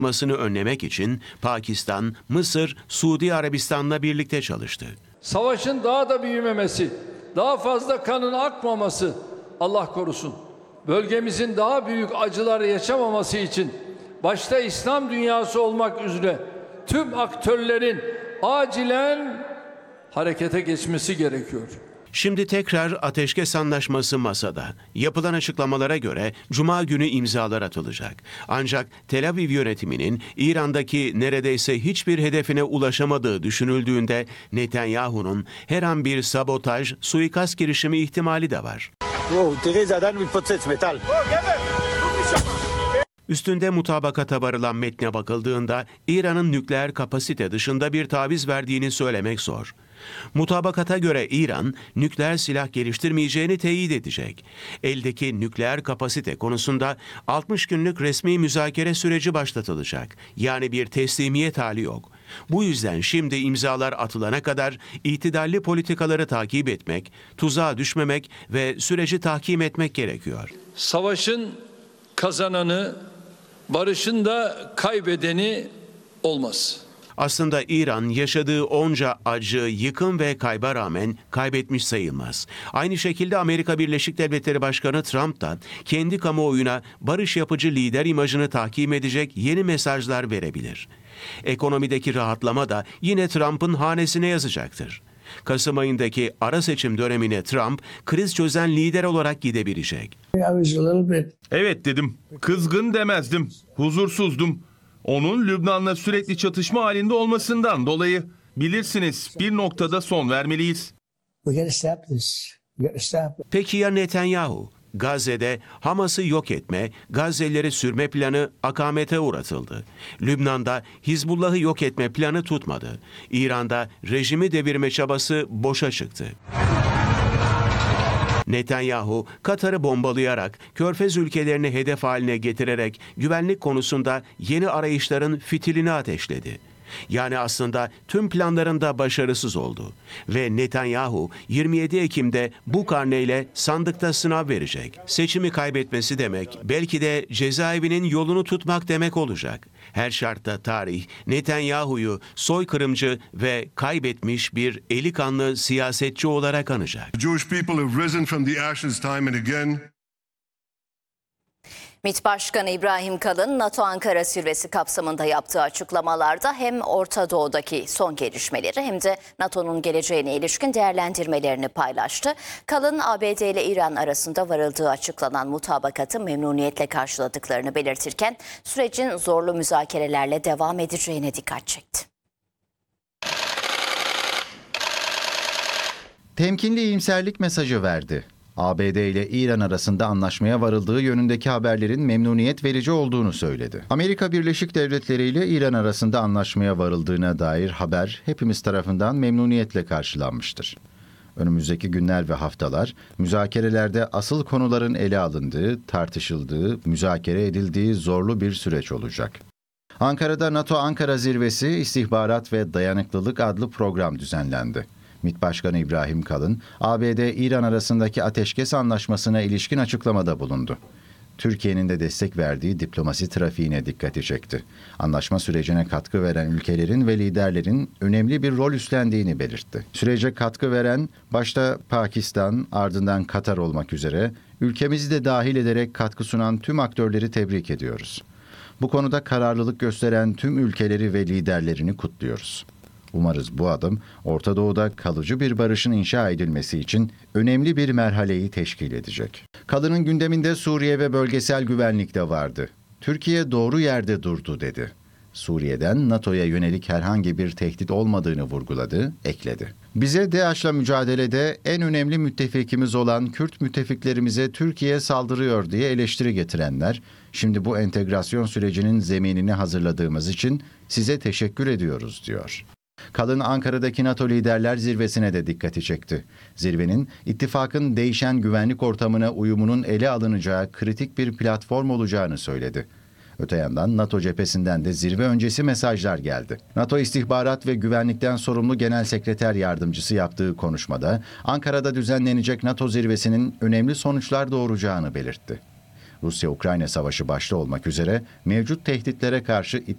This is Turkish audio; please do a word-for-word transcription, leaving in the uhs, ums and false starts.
masını önlemek için Pakistan, Mısır, Suudi Arabistan'la birlikte çalıştı. Savaşın daha da büyümemesi, daha fazla kanın akmaması, Allah korusun, bölgemizin daha büyük acılar yaşamaması için başta İslam dünyası olmak üzere tüm aktörlerin acilen harekete geçmesi gerekiyor. Şimdi tekrar ateşkes anlaşması masada. Yapılan açıklamalara göre Cuma günü imzalar atılacak. Ancak Tel Aviv yönetiminin İran'daki neredeyse hiçbir hedefine ulaşamadığı düşünüldüğünde Netanyahu'nun her an bir sabotaj, suikast girişimi ihtimali de var. Üstünde mutabakata varılan metne bakıldığında İran'ın nükleer kapasite dışında bir taviz verdiğini söylemek zor. Mutabakata göre İran, nükleer silah geliştirmeyeceğini teyit edecek. Eldeki nükleer kapasite konusunda altmış günlük resmi müzakere süreci başlatılacak. Yani bir teslimiyet hali yok. Bu yüzden şimdi imzalar atılana kadar itidalli politikaları takip etmek, tuzağa düşmemek ve süreci tahkim etmek gerekiyor. Savaşın kazananı, barışın da kaybedeni olmaz. Aslında İran yaşadığı onca acı, yıkım ve kayba rağmen kaybetmiş sayılmaz. Aynı şekilde Amerika Birleşik Devletleri Başkanı Trump da kendi kamuoyuna barış yapıcı lider imajını tahkim edecek yeni mesajlar verebilir. Ekonomideki rahatlama da yine Trump'ın hanesine yazacaktır. Kasım ayındaki ara seçim dönemine Trump kriz çözen lider olarak gidebilecek. Evet dedim. Kızgın demezdim. Huzursuzdum. Onun Lübnan'la sürekli çatışma halinde olmasından dolayı bilirsiniz bir noktada son vermeliyiz. Peki ya Netanyahu? Gazze'de Hamas'ı yok etme, Gazze'lileri sürme planı akamete uğratıldı. Lübnan'da Hizbullah'ı yok etme planı tutmadı. İran'da rejimi devirme çabası boşa çıktı. Netanyahu, Katar'ı bombalayarak, Körfez ülkelerini hedef haline getirerek güvenlik konusunda yeni arayışların fitilini ateşledi. Yani aslında tüm planlarında başarısız oldu. Ve Netanyahu yirmi yedi Ekim'de bu karneyle sandıkta sınav verecek. Seçimi kaybetmesi demek, belki de cezaevinin yolunu tutmak demek olacak. Her şartta tarih, Netanyahu'yu soykırımcı ve kaybetmiş bir eli kanlı siyasetçi olarak anacak. The Jewish people have risen from the ashes time and again. MİT Başkanı İbrahim Kalın, NATO Ankara Zirvesi kapsamında yaptığı açıklamalarda hem Orta Doğu'daki son gelişmeleri hem de NATO'nun geleceğine ilişkin değerlendirmelerini paylaştı. Kalın, A B D ile İran arasında varıldığı açıklanan mutabakatı memnuniyetle karşıladıklarını belirtirken sürecin zorlu müzakerelerle devam edeceğine dikkat çekti. Temkinli iyimserlik mesajı verdi. A B D ile İran arasında anlaşmaya varıldığı yönündeki haberlerin memnuniyet verici olduğunu söyledi. Amerika Birleşik Devletleri ile İran arasında anlaşmaya varıldığına dair haber hepimiz tarafından memnuniyetle karşılanmıştır. Önümüzdeki günler ve haftalar müzakerelerde asıl konuların ele alındığı, tartışıldığı, müzakere edildiği zorlu bir süreç olacak. Ankara'da NATO Ankara Zirvesi İstihbarat ve Dayanıklılık adlı program düzenlendi. MİT Başkanı İbrahim Kalın, A B D-İran arasındaki ateşkes anlaşmasına ilişkin açıklamada bulundu. Türkiye'nin de destek verdiği diplomasi trafiğine dikkati çekti. Anlaşma sürecine katkı veren ülkelerin ve liderlerin önemli bir rol üstlendiğini belirtti. Sürece katkı veren başta Pakistan, ardından Katar olmak üzere ülkemizi de dahil ederek katkı sunan tüm aktörleri tebrik ediyoruz. Bu konuda kararlılık gösteren tüm ülkeleri ve liderlerini kutluyoruz. Umarız bu adım Orta Doğu'da kalıcı bir barışın inşa edilmesi için önemli bir merhaleyi teşkil edecek. Kalın'ın gündeminde Suriye ve bölgesel güvenlik de vardı. Türkiye doğru yerde durdu dedi. Suriye'den NATO'ya yönelik herhangi bir tehdit olmadığını vurguladı, ekledi. Bize DAEŞ'la mücadelede en önemli müttefikimiz olan Kürt müttefiklerimize Türkiye saldırıyor diye eleştiri getirenler, şimdi bu entegrasyon sürecinin zeminini hazırladığımız için size teşekkür ediyoruz diyor. Kalın Ankara'daki NATO Liderler Zirvesi'ne de dikkati çekti. Zirvenin, ittifakın değişen güvenlik ortamına uyumunun ele alınacağı kritik bir platform olacağını söyledi. Öte yandan NATO cephesinden de zirve öncesi mesajlar geldi. NATO İstihbarat ve Güvenlikten Sorumlu Genel Sekreter Yardımcısı yaptığı konuşmada, Ankara'da düzenlenecek NATO zirvesinin önemli sonuçlar doğuracağını belirtti. Rusya-Ukrayna savaşı başta olmak üzere mevcut tehditlere karşı